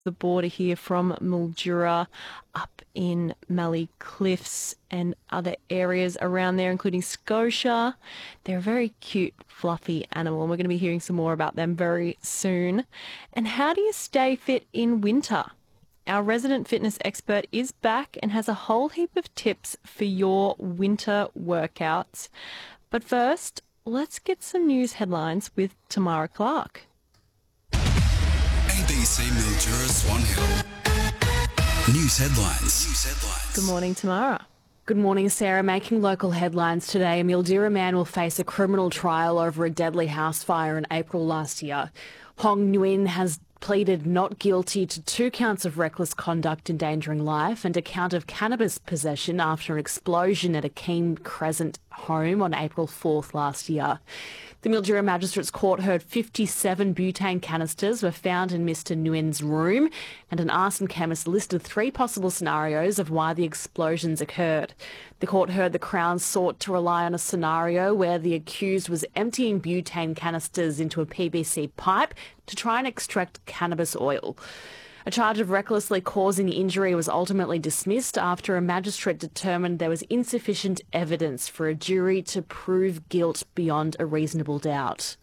the border here from Mildura up in Mallee Cliffs and other areas around there, including Scotia. They're a very cute, fluffy animal, and we're going to be hearing some more about them very soon. And how do you stay fit in winter? Our resident fitness expert is back and has a whole heap of tips for your winter workouts. But first, let's get some news headlines with Tamara Clark. ABC Mildura Swan Hill. News headlines. Good morning, Tamara. Good morning, Sarah. Making local headlines today, a Mildura man will face a criminal trial over a deadly house fire in April last year. Hong Nguyen has pleaded not guilty to 2 counts of reckless conduct endangering life and a count of cannabis possession after an explosion at a Keene Crescent home on April 4th last year. The Mildura Magistrates Court heard 57 butane canisters were found in Mr Nguyen's room, and an arson chemist listed 3 possible scenarios of why the explosions occurred. The court heard the Crown sought to rely on a scenario where the accused was emptying butane canisters into a PVC pipe to try and extract cannabis oil. A charge of recklessly causing injury was ultimately dismissed after a magistrate determined there was insufficient evidence for a jury to prove guilt beyond a reasonable doubt.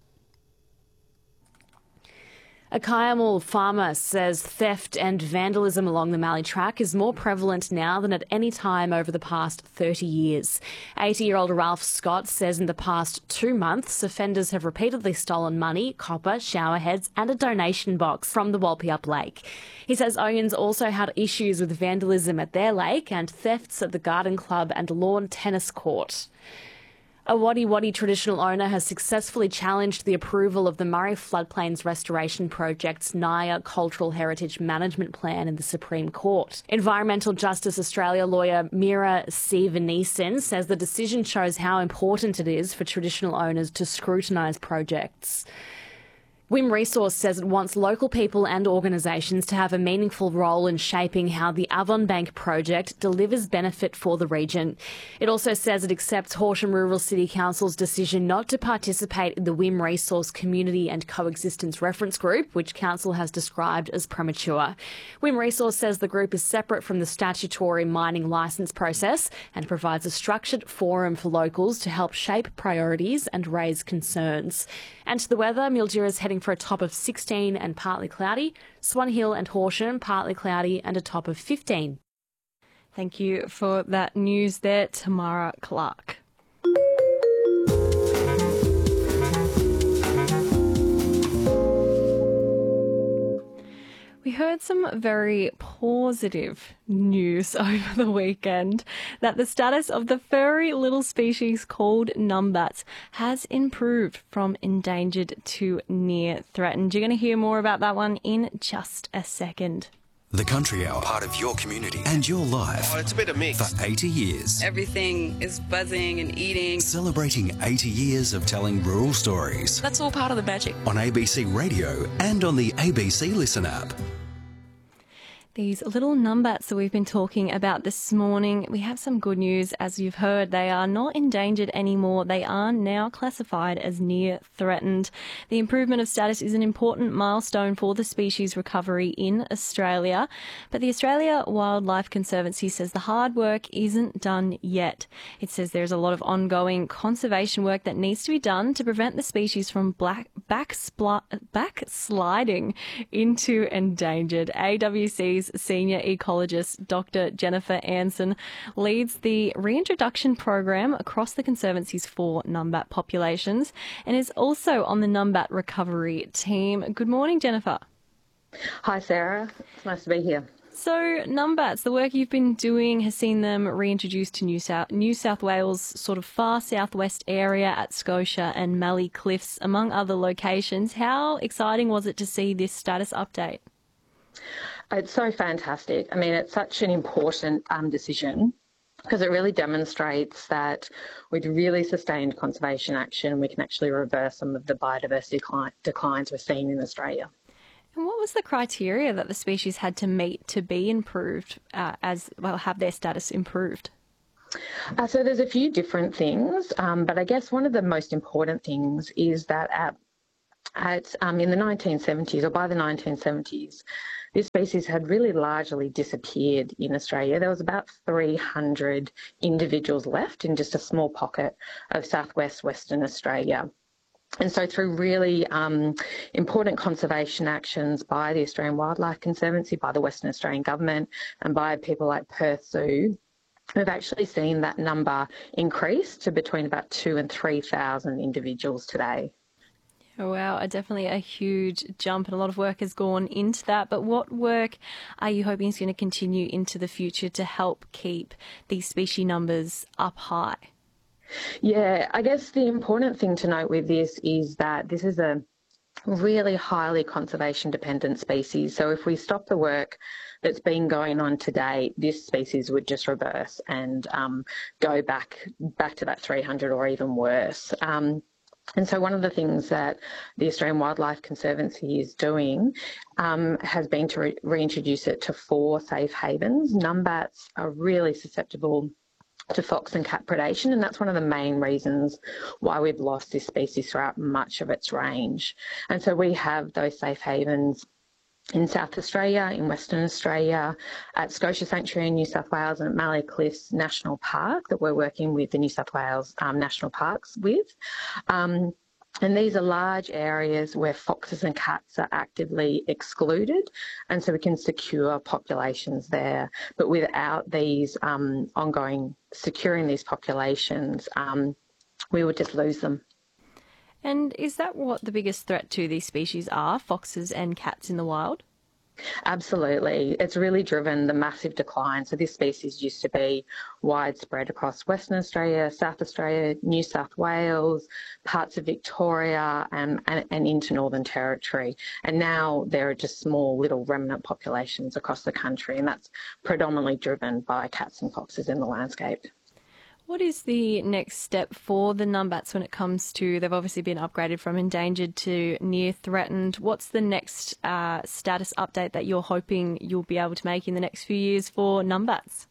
A Kiamul farmer says theft and vandalism along the Mallee Track is more prevalent now than at any time over the past 30 years. 80-year-old Ralph Scott says in the past 2 months, offenders have repeatedly stolen money, copper, shower heads and a donation box from the Walpiup Lake. He says Oyens also had issues with vandalism at their lake and thefts at the Garden Club and lawn tennis court. A Wadi Wadi traditional owner has successfully challenged the approval of the Murray Floodplains Restoration Project's Naya Cultural Heritage Management Plan in the Supreme Court. Environmental Justice Australia lawyer Mira Sivaneesan says the decision shows how important it is for traditional owners to scrutinise projects. WIM Resource says it wants local people and organisations to have a meaningful role in shaping how the Avonbank project delivers benefit for the region. It also says it accepts Horsham Rural City Council's decision not to participate in the WIM Resource Community and Coexistence Reference Group, which Council has described as premature. WIM Resource says the group is separate from the statutory mining licence process and provides a structured forum for locals to help shape priorities and raise concerns. And to the weather, Mildura is heading for a top of 16 and partly cloudy. Swan Hill and Horsham, partly cloudy and a top of 15. Thank you for that news there, Tamara Clark. We heard some very positive news over the weekend that the status of the furry little species called numbats has improved from endangered to near threatened. You're going to hear more about that one in just a second. The Country Hour, part of your community and your life. Oh, it's a bit of mix. For 80 years. Everything is buzzing and eating. Celebrating 80 years of telling rural stories. That's all part of the magic. On ABC Radio and on the ABC Listen app. These little numbats that we've been talking about this morning, we have some good news. As you've heard, they are not endangered anymore. They are now classified as near threatened. The improvement of status is an important milestone for the species recovery in Australia. But the Australia Wildlife Conservancy says the hard work isn't done yet. It says there's a lot of ongoing conservation work that needs to be done to prevent the species from backsliding into endangered. AWC's senior ecologist Dr. Jennifer Anson leads the reintroduction program across the Conservancy's 4 numbat populations and is also on the numbat recovery team. Good morning, Jennifer. Hi, Sarah. It's nice to be here. So, numbats, the work you've been doing has seen them reintroduced to New South Wales, sort of far southwest area at Scotia and Mallee Cliffs, among other locations. How exciting was it to see this status update? It's so fantastic. I mean, it's such an important decision because it really demonstrates that with really sustained conservation action, we can actually reverse some of the biodiversity declines we're seeing in Australia. And what was the criteria that the species had to meet to be improved, have their status improved? So there's a few different things, but I guess one of the most important things is that in the 1970s, or by the 1970s, this species had really largely disappeared in Australia. There was about 300 individuals left in just a small pocket of southwest Western Australia. And so through really important conservation actions by the Australian Wildlife Conservancy, by the Western Australian Government and by people like Perth Zoo, we've actually seen that number increase to between about 2,000 and 3,000 individuals today. Oh, wow, definitely a huge jump, and a lot of work has gone into that. But what work are you hoping is going to continue into the future to help keep these species numbers up high? Yeah, I guess the important thing to note with this is that this is a really highly conservation dependent species. So if we stop the work that's been going on today, this species would just reverse and go back to that 300 or even worse. And so one of the things that the Australian Wildlife Conservancy is doing has been to reintroduce it to 4 safe havens. Numbats are really susceptible to fox and cat predation, and that's one of the main reasons why we've lost this species throughout much of its range. And so we have those safe havens in South Australia, in Western Australia, at Scotia Sanctuary in New South Wales, and at Mallee Cliffs National Park that we're working with the New South Wales National Parks with. And these are large areas where foxes and cats are actively excluded, and so we can secure populations there. But without these ongoing securing these populations, we would just lose them. And is that what the biggest threat to these species are, foxes and cats in the wild? Absolutely. It's really driven the massive decline. So this species used to be widespread across Western Australia, South Australia, New South Wales, parts of Victoria and into Northern Territory. And now there are just small little remnant populations across the country, and that's predominantly driven by cats and foxes in the landscape. What is the next step for the numbats when it comes to, they've obviously been upgraded from endangered to near threatened. What's the next status update that you're hoping you'll be able to make in the next few years for numbats?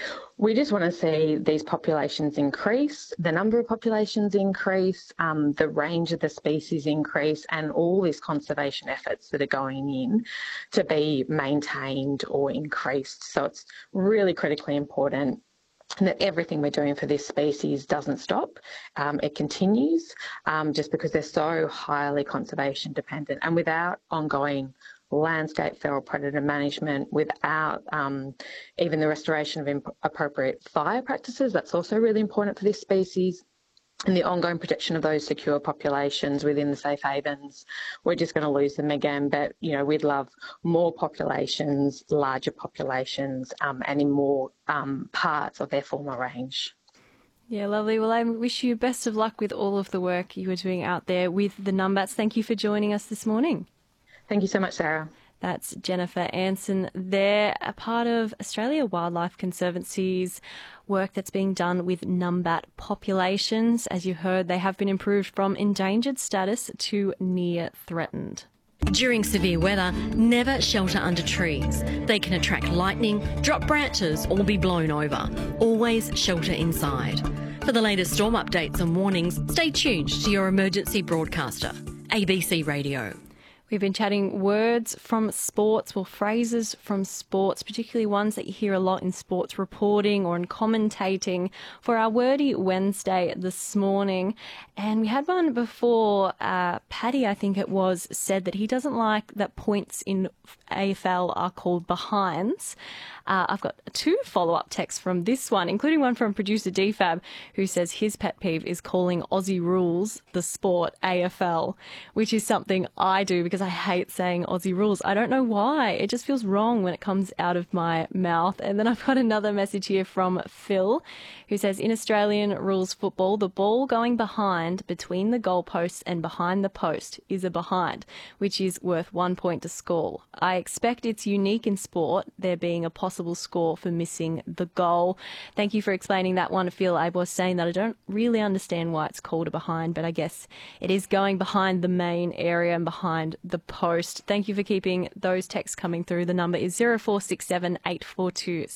We just want to see these populations increase, the number of populations increase, the range of the species increase, and all these conservation efforts that are going in to be maintained or increased. So it's really critically important that everything we're doing for this species doesn't stop. It continues just because they're so highly conservation dependent, and without ongoing landscape feral predator management, without even the restoration of appropriate fire practices, that's also really important for this species, and the ongoing protection of those secure populations within the safe havens, we're just going to lose them again. But, you know, we'd love more populations, larger populations, and in more parts of their former range. Yeah, lovely. Well, I wish you best of luck with all of the work you are doing out there with the numbats. Thank you for joining us this morning. Thank you so much, Sarah. That's Jennifer Anson there, a part of Australia Wildlife Conservancy's work that's being done with numbat populations. As you heard, they have been improved from endangered status to near threatened. During severe weather, never shelter under trees. They can attract lightning, drop branches or be blown over. Always shelter inside. For the latest storm updates and warnings, stay tuned to your emergency broadcaster, ABC Radio. We've been chatting words from sports, well, phrases from sports, particularly ones that you hear a lot in sports reporting or in commentating for our Wordy Wednesday this morning. And we had one before, Paddy, I think it was, said that he doesn't like that points in AFL are called behinds. I've got 2 follow-up texts from this one, including one from producer DFAB, who says his pet peeve is calling Aussie rules the sport AFL, which is something I do because I hate saying Aussie rules. I don't know why. It just feels wrong when it comes out of my mouth. And then I've got another message here from Phil, who says, in Australian rules football, the ball going behind between the goalposts and behind the post is a behind, which is worth 1 point to score. I expect it's unique in sport, there being a possible score for missing the goal. Thank you for explaining that one, Phil. I was saying that I don't really understand why it's called a behind, but I guess it is going behind the main area and behind the post. Thank you for keeping those texts coming through. The number is 0467 842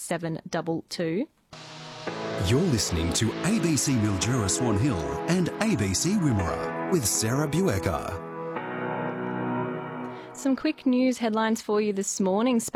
722. You're listening to ABC Mildura Swan Hill and ABC Wimmera with Sarah Buecker. Some quick news headlines for you this morning.